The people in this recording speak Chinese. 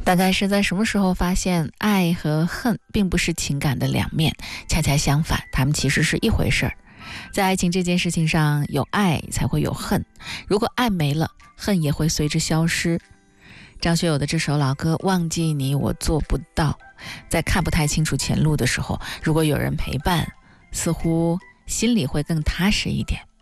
大概是在什么时候发现爱和恨并不是情感的两面，恰恰相反，它们其实是一回事儿。在爱情这件事情上，有爱才会有恨，如果爱没了，恨也会随之消失。张学友的这首老歌《忘记你我做不到》，在看不太清楚前路的时候，如果有人陪伴，似乎心里会更踏实一点。